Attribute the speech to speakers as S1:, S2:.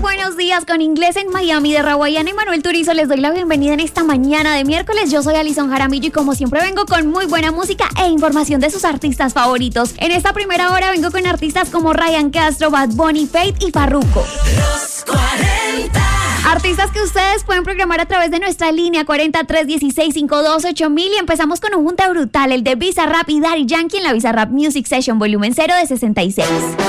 S1: buenos días con Inglés en Miami de Rawayana y Manuel Turizo. Les doy la bienvenida en esta mañana de miércoles. Yo soy Alison Jaramillo y como siempre vengo con muy buena música e información de sus artistas favoritos. En esta primera hora vengo con artistas como Ryan Castro, Bad Bunny, Feid y Farruko.
S2: Los 40.
S1: Artistas que ustedes pueden programar a través de nuestra línea 40-316-528-1000 y empezamos con un junte brutal, el de Bizarrap y Daddy Yankee en la Bizarrap Music Session Volumen 0 de 66.